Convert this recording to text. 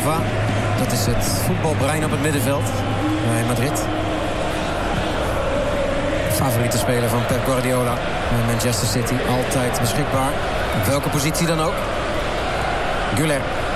Silva. Dat is het voetbalbrein op het middenveld bij Madrid. Favoriete speler van Pep Guardiola. Manchester City, altijd beschikbaar. Op welke positie dan ook. Güler.